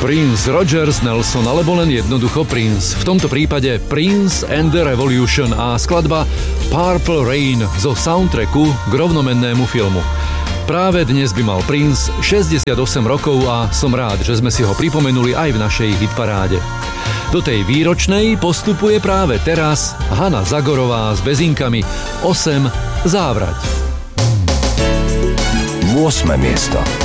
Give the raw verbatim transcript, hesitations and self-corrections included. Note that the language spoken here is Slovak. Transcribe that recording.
Prince Rogers Nelson, alebo len jednoducho Prince. V tomto prípade Prince and the Revolution a skladba Purple Rain zo soundtracku k rovnomennému filmu. Práve dnes by mal Prince šesťdesiatosem rokov a som rád, že sme si ho pripomenuli aj v našej hitparáde. Do tej výročnej postupuje práve teraz Hana Zagorová s Bezinkami osem Závrať. ôsme miesto.